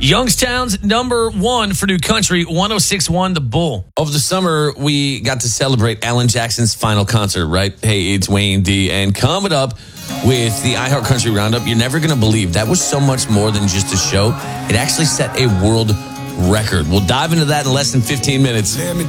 Youngstown's number one for New Country, 106.1 The Bull. Over the summer, we got to celebrate Alan Jackson's final concert, right? Hey, it's Wayne D. And coming up with the iHeart Country Roundup, you're never going to believe that was so much more than just a show. It actually set a world record. We'll dive into that in less than 15 minutes. Let me